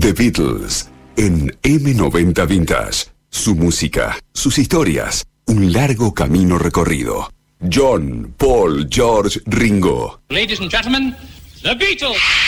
The Beatles, en M90 Vintage. Su música, sus historias, un largo camino recorrido. John, Paul, George, Ringo. Ladies and gentlemen, The Beatles.